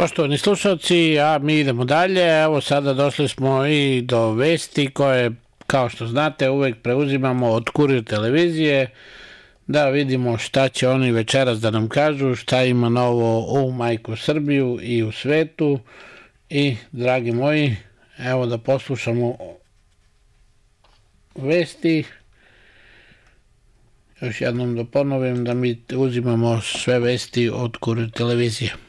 Poštovani slušalci, a mi idemo dalje. Evo sada došli smo i do vesti koje, kao što znate, uvek preuzimamo od Kurir televizije, da vidimo šta će oni večeras da nam kažu, šta ima novo u majku Srbiju i u svetu. I, dragi moji, evo da poslušamo vesti. Još jednom da ponovim da mi uzimamo sve vesti od Kurir televizije.